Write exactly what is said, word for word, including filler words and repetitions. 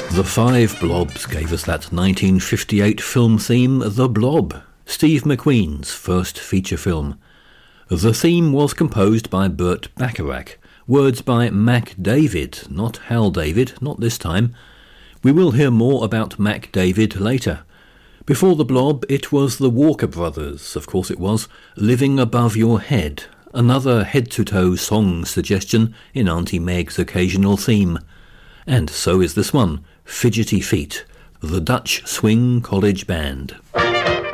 The Five Blobs gave us that nineteen fifty-eight film theme, The Blob, Steve McQueen's first feature film. The theme was composed by Burt Bacharach, words by Mac David, not Hal David, not this time. We will hear more about Mac David later. Before The Blob, it was the Walker Brothers, of course it was, Living Above Your Head, another head-to-toe song suggestion in Auntie Meg's occasional theme. And so is this one, Fidgety Feet, the Dutch Swing College Band.